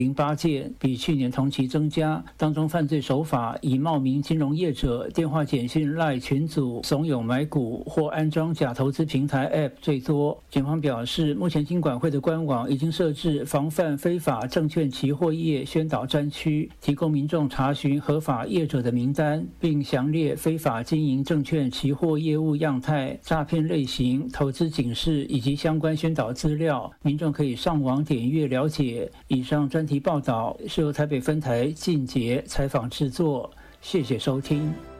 08件，比去年同期增加。当中犯罪手法以冒名金融业者、电话简讯 LINE 群组怂恿买股或安装假投资平台 App 最多。警方表示，目前金管会的官网已经设置防范非法证券期货业宣导专区，提供民众查询合法业者的名单，并详列非法经营证券期货业务样态、诈骗类型、投资警示以及相关宣导资料，民众可以上网点阅了解。以上专题报道是由台北分台靳杰采访制作，谢谢收听。